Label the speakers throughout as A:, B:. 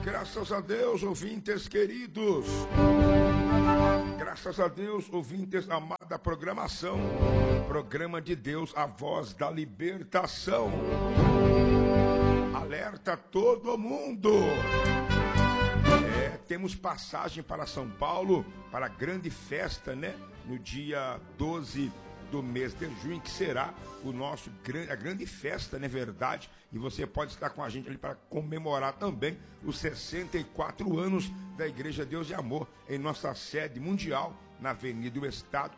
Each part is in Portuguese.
A: Graças a Deus, ouvintes queridos. Graças a Deus, ouvintes amados da programação. Programa de Deus, a voz da libertação. Alerta todo mundo. Temos passagem para São Paulo, para a grande festa, né? No dia 12 do mês de junho, que será a grande festa, não é verdade? E você pode estar com a gente ali para comemorar também os 64 anos da Igreja Deus e Amor, em nossa sede mundial, na Avenida do Estado,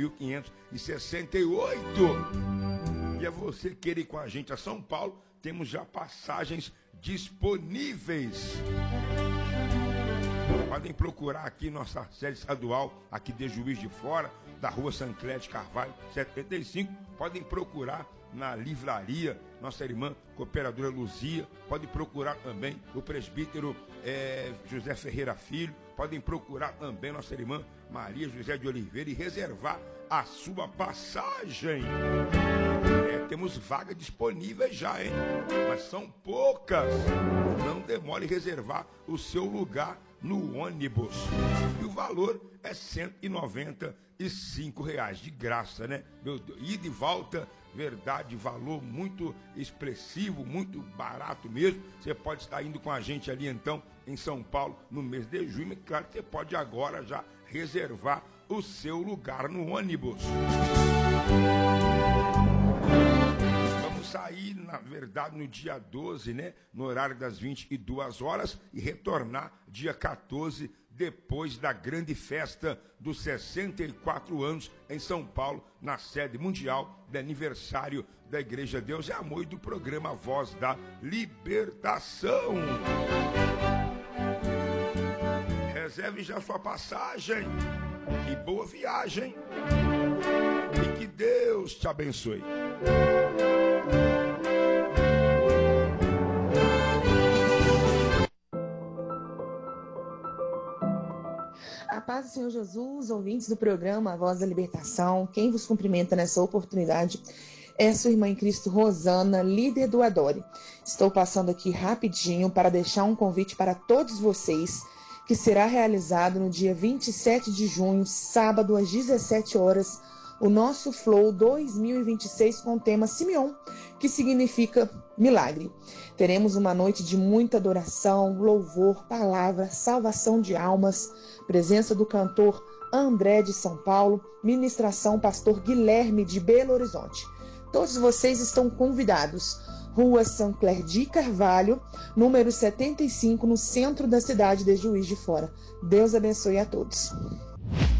A: 4568. E é você que quer ir com a gente a São Paulo, temos já passagens disponíveis. Podem procurar aqui nossa sede estadual, aqui de Juiz de Fora, da rua Sancler Carvalho, 75. Podem procurar na livraria, nossa irmã cooperadora Luzia. Podem procurar também o presbítero José Ferreira Filho. Podem procurar também nossa irmã Maria José de Oliveira e reservar a sua passagem. Temos vagas disponíveis já, hein? Mas são poucas. Não demore em reservar o seu lugar no ônibus. E o valor é R$195, de graça, né? Meu Deus, ida e volta, verdade, valor muito expressivo, muito barato mesmo. Você pode estar indo com a gente ali então em São Paulo no mês de junho. E claro que você pode agora já reservar o seu lugar no ônibus. Sair, na verdade, no dia 12, né? No horário das 22 horas e retornar dia 14, depois da grande festa dos 64 anos em São Paulo, na sede mundial de aniversário da Igreja Deus e Amor e do programa Voz da Libertação. Reserve já sua passagem e boa viagem. E que Deus te abençoe.
B: A paz do Senhor Jesus, ouvintes do programa A Voz da Libertação, quem vos cumprimenta nessa oportunidade é sua irmã em Cristo Rosana, líder do Adore. Estou passando aqui rapidinho para deixar um convite para todos vocês, que será realizado no dia 27 de junho, sábado às 17 horas, o nosso Flow 2026 com o tema Simeon, que significa milagre. Teremos uma noite de muita adoração, louvor, palavra, salvação de almas, presença do cantor André de São Paulo, ministração pastor Guilherme de Belo Horizonte. Todos vocês estão convidados. Rua Sancler de Carvalho, número 75, no centro da cidade de Juiz de Fora. Deus abençoe a todos.